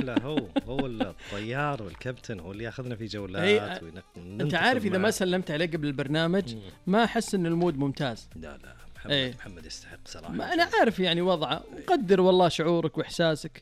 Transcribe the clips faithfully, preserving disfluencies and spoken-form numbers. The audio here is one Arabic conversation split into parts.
لا هو هو الطيار والكابتن هو اللي ياخذنا في جولات وينق... انت عارف اذا ما سلمت عليه قبل البرنامج مم. ما احس ان المود ممتاز. لا لا محمد ايه؟ محمد يستحق صراحه. ما انا عارف يعني وضعه وقدر والله شعورك واحساسك.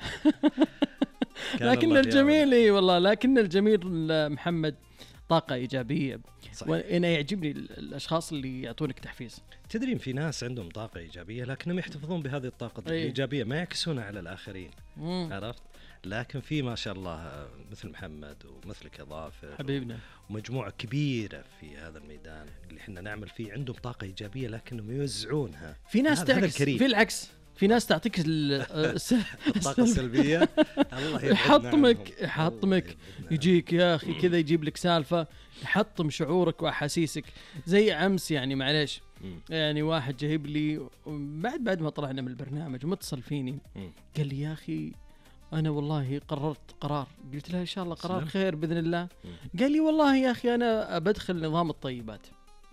لكن الجميل اي والله لكن الجميل محمد طاقه ايجابيه. وانا يعجبني الاشخاص اللي يعطونك تحفيز. تدرين في ناس عندهم طاقه ايجابيه لكنهم يحتفظون بهذه الطاقه أيه. الايجابيه ما يعكسونها على الاخرين. مم. عرفت؟ لكن في ما شاء الله مثل محمد ومثلك يا ظافر حبيبنا ومجموعه كبيره في هذا الميدان اللي احنا نعمل فيه عندهم طاقه ايجابيه لكنهم يوزعونها. في ناس تعكس في العكس، في ناس تعطيك الطاقه السلبيه. الله يحطمك يحطمك يجيك يا اخي كذا يجيب لك سالفه يحطم شعورك واحاسيسك. زي امس يعني معليش يعني واحد جايب لي بعد بعد ما طلعنا من البرنامج ومتصل فيني قال لي يا اخي أنا والله قررت قرار. قلت له إن شاء الله قرار خير بإذن الله. قال لي والله يا أخي أنا بدخل نظام الطيبات.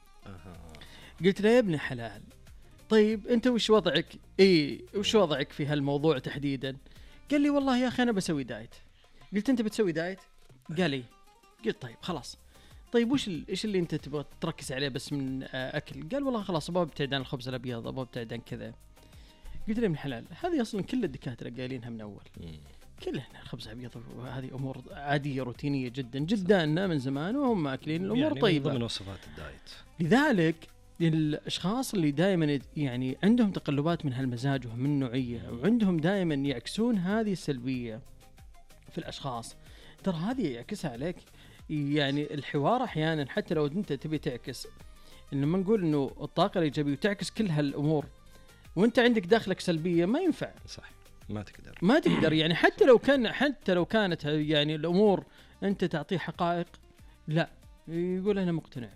قلت له يا ابن حلال طيب أنت وش وضعك؟ إيه وش وضعك في هالموضوع تحديدا؟ قال لي والله يا أخي أنا بسوي دايت. قلت أنت بتسوي دايت؟ قال لي. قلت طيب خلاص طيب وش إيش اللي أنت تبغى تركز عليه بس من أكل؟ قال والله خلاص أبغى أبتعد عن الخبز الأبيض أبغى أبتعد عن كذا. قلت له من الحلال هذه أصلاً كل الدكاترة قايلينها من أول. كلنا الخبز أبيض وهذه أمور عادية روتينية جدا جدا من زمان وهم ماكلين الأمور يعني طيبة من وصفات الدايت. لذلك الأشخاص اللي دائما يعني عندهم تقلبات من هالمزاج وهم من نوعية وعندهم دائما يعكسون هذه السلبية في الأشخاص ترى هذه يعكسها عليك. يعني الحوار أحيانا حتى لو أنت تبي تعكس لما نقول إنه الطاقة الإيجابية وتعكس كل هالأمور وانت عندك داخلك سلبيه ما ينفع. صح ما تقدر ما تقدر يعني حتى لو كان حتى لو كانت يعني الامور انت تعطيه حقائق لا يقول انا مقتنع.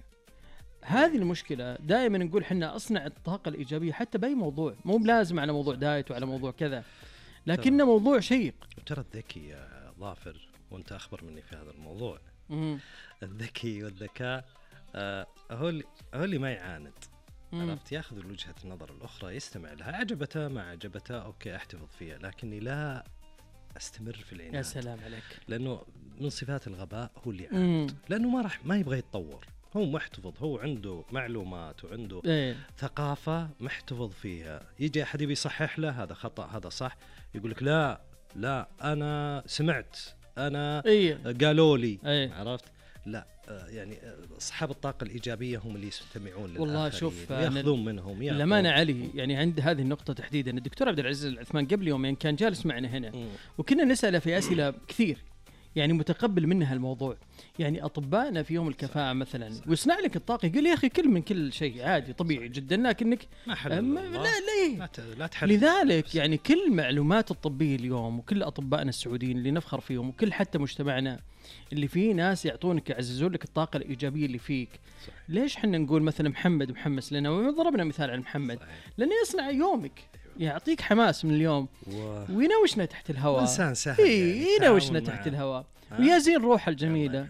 هذه المشكله دائما نقول حنا اصنع الطاقه الايجابيه حتى باي موضوع مو بلازم على موضوع دايت وعلى موضوع كذا لكنه موضوع شيق. وترى الذكي يا ظافر وانت اخبر مني في هذا الموضوع. مم. الذكي والذكاء آه هو اللي هو اللي ما يعاند. عرفت ياخذ الوجهة النظر الأخرى يستمع لها عجبتها ما عجبتها أوكي أحتفظ فيها لكني لا أستمر في العناد. يا سلام عليك. لأنه من صفات الغباء هو اللي عاند لأنه ما راح ما يبغى يتطور. هو محتفظ هو عنده معلومات وعنده ايه. ثقافة محتفظ فيها. يجي أحد يبي يصحح له هذا خطأ هذا صح يقولك لا لا أنا سمعت أنا ايه. قالوا لي ايه. عرفت لا يعني أصحاب الطاقة الإيجابية هم اللي يستمعون للآخرين والله شوف يأخذون منهم لما أنا علي يعني عند هذه النقطة تحديدا الدكتور عبد العزيز العثمان قبل يومين كان جالس معنا هنا م. وكنا نسأله في أسئلة كثير يعني متقبل منها الموضوع. يعني أطبائنا في يوم الكفاءة مثلا صح. ويصنع لك الطاقة يقول يا أخي كل من كل شيء عادي طبيعي جدا لكنك ما حل لا ليه لا, لا تحل. لذلك يعني كل معلومات الطبية اليوم وكل أطبائنا السعوديين اللي نفخر فيهم وكل حتى مجتمعنا اللي فيه ناس يعطونك يعززون لك الطاقة الإيجابية اللي فيك صح. ليش حنا نقول مثلا محمد محمس لنا وضربنا مثال على محمد صحيح. لأنه يصنع يومك يعطيك حماس من اليوم و... وينوشنا تحت الهواء إنسان سهل يعني ينوشنا تحت الهواء ويزين روح الجميلة.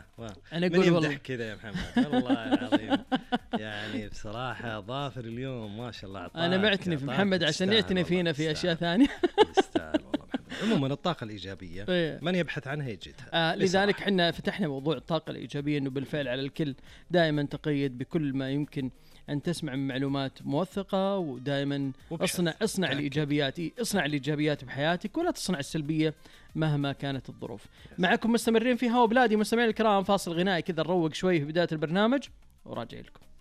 أنا أقول والله كذا يا محمد والله العظيم يعني بصراحة ظافر اليوم ما شاء الله عطاك. أنا معتني في محمد عشان يعتني فينا في أشياء ثانية. يستاهل والله محمد. عموما الطاقة الإيجابية من يبحث عنها يجدها. آه لذلك حنا فتحنا موضوع الطاقة الإيجابية إنه بالفعل على الكل دائما تقيد بكل ما يمكن أن تسمع من معلومات موثقة ودائما اصنع اصنع الإيجابيات اصنع الإيجابيات بحياتك ولا تصنع السلبية مهما كانت الظروف. معكم مستمرين في هوا بلادي مستمعين الكرام فاصل غنائي كذا نروق شوي في بداية البرنامج وراجع لكم.